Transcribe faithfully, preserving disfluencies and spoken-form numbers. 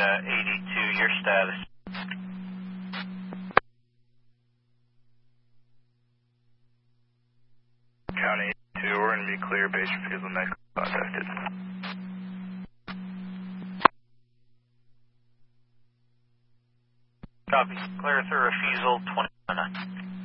uh, eighty-two, your status. County eighty-two, we're going to be clear, base refusal next contacted. Copy. Clear through refusal twenty-one.